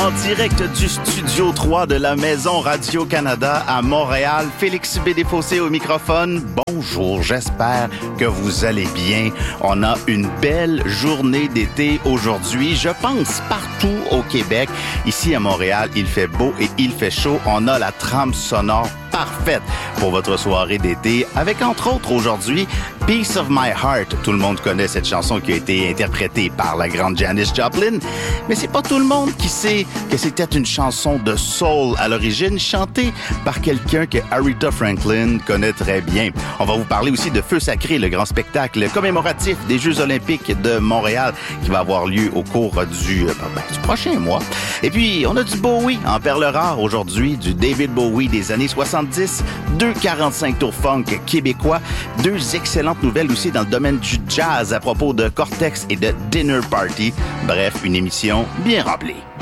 En direct du Studio 3 de la Maison Radio-Canada à Montréal, Félix Bédéfossé au microphone. Bonjour, j'espère que vous allez bien. On a une belle journée d'été aujourd'hui, je pense partout au Québec. Ici à Montréal, il fait beau et il fait chaud. On a la trame sonore parfaite pour votre soirée d'été, avec entre autres aujourd'hui Piece of My Heart. Tout le monde connaît cette chanson qui a été interprétée par la grande Janis Joplin, mais c'est pas tout le monde qui sait que c'était une chanson de soul à l'origine, chantée par quelqu'un que Aretha Franklin connaît très bien. On va vous parler aussi de Feu Sacré, le grand spectacle commémoratif des Jeux Olympiques de Montréal qui va avoir lieu au cours du prochain mois. Et puis, on a du Bowie en perle rare aujourd'hui, du David Bowie des années 70, 2,45 tours funk québécois, deux excellentes nouvelles aussi dans le domaine du jazz à propos de Cortex et de Dinner Party. Bref, une émission bien remplie.